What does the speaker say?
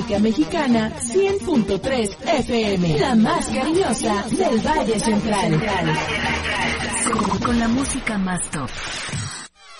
música mexicana 100.3 FM, la más cariñosa del Valle Central. Con la música más top.